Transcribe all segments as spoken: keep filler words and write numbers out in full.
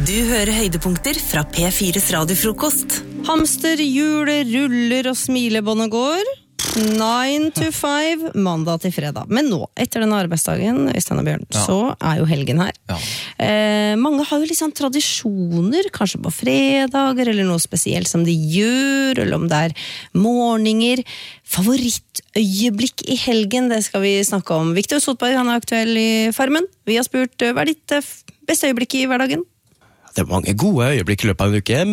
Du hører høydepunkter fra P fires radiofrokost. Hamster, hjulet, ruller og smilebåndet går. nine to five, mandag til fredag. Men nå, etter denne arbeidsdagen, Øystein og Bjørn, ja. Så er jo helgen her. Ja. Eh, mange har jo liksom tradisjoner, kanskje på fredager, eller noe spesielt som de gjør, eller om det er morgener. Favorittøyeblikk i helgen, det skal vi snakke om. Victor Sotberg, han er aktuell i Farmen. Vi har spurt, hva er ditt beste øyeblikk i hverdagen? Det er mange gode øyeblikk i løpet av en uke,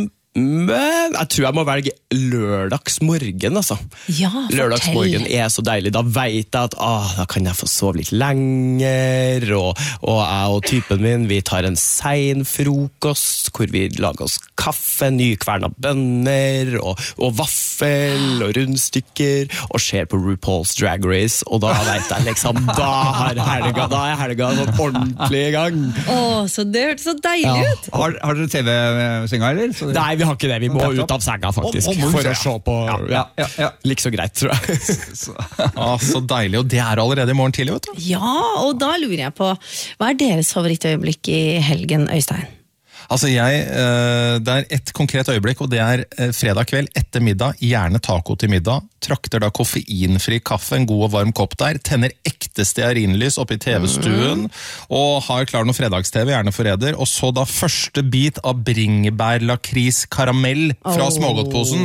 men jeg tror jeg må velge lørdagsmorgen, altså. Ja, fortell. Lørdagsmorgen er så deilig. Da vet jeg at ah, da kan jeg få sove litt lenger, og, og jeg og typen min, vi tar en sein frokost, hvor vi lager oss kaffe, nykverna bønner, og, og vaffel, og rundstykker, og ser på RuPaul's Drag Race, og da vet jeg liksom, da er helga, da er helga sånn ordentlig i gang. Åh, så det hørtes så deilig ja. ut. Har, har dere T V-senga, eller? Så Nei, vi har ikke det. Vi må ut av senga, faktisk. Om, om, for å se på ja, ja, ja, ja. Like så greit, tror jeg. så. Ah, så deilig, og det er allerede i morgen tidlig, vet du. Ja, og da lurer jeg på, hva er deres favorittøyeblikk i helgen, Øystein? Altså jeg, det er et konkret øyeblikk, og det er fredag kveld etter middag, gjerne taco til middag, trakter da koffeinfri kaffe, en god og varm kopp der, tenner ekte stearinlys oppe i T V-stuen, og har klar noe fredags-T V, gjerne forræder, og så da første bit av bringebær lakris karamell fra oh. smågodtposen.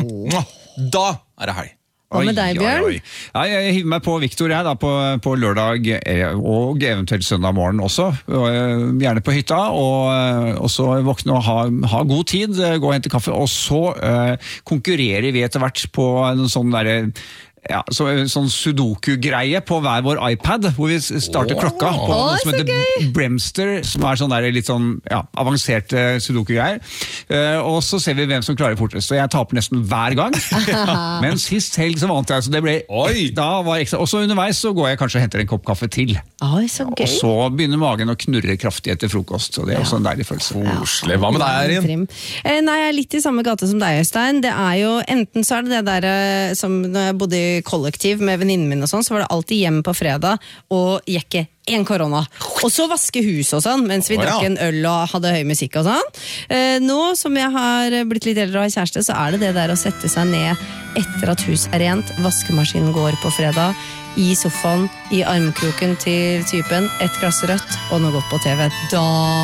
Da er det helg. Hva med deg, Bjørn? Oi, oi. Ja, jeg hiver meg på Victor jeg, da, på, på lørdag og eventuelt søndag morgen også. Gjerne på hytta, og, og så våkne og ha, ha god tid, gå og hente kaffe, og så uh, konkurrerer vi etter hvert på en sånn derre Ja, så, sånn sudoku-greie på hver vår iPad, hvor vi starter oh. klokka på oh, noe som heter gøy. Bremster, som er sånn der litt sånn ja, avanserte sudoku-greier. Uh, og så ser vi hvem som klarer fortest, og jeg taper nesten hver gang. Men sist helg så vant jeg, så det ble Oi! Da var ekstra. Og så underveis så går jeg kanskje og henter en kopp kaffe til. Oi, så gøy. Og så begynner magen å knurre kraftig etter frokost, så det er ja. Også en deilig følelse. Koselig. Hva med deg, Erin? Eh, nei, jeg er litt i samme gate som deg, Øystein. Det er jo, enten så er det det der som når jeg bodde i kollektiv med venninnen min og sånn, så var det alltid hjemme på fredag og jekke en korona. Og så vaske hus og sånn, mens vi oh, drakk ja. En øl og hadde høy musikk og sånn. Eh, nå som jeg har blitt litt eldre og har kjæreste, så er det det der å sette seg ned etter at huset er rent, vaskemaskinen går på fredag, i sofaen, i armkroken til typen, et glass rødt og noe godt på T V. Da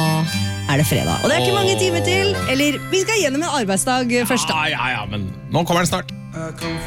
er det fredag. Og det er ikke mange timer til, eller vi skal gjennom en arbeidsdag først da. Ja, ja, ja, men nå kommer den snart.